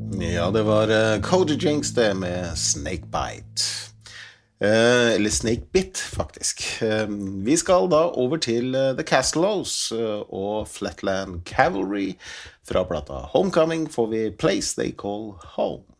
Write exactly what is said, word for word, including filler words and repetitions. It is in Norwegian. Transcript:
Ja, det var uh, Cody Jinks det med Snakebite. Uh, eller Snakebit, faktisk. Uh, vi skal da over til uh, The Castellows uh, og Flatland Cavalry. Fra plata Homecoming får vi Place They Call Home.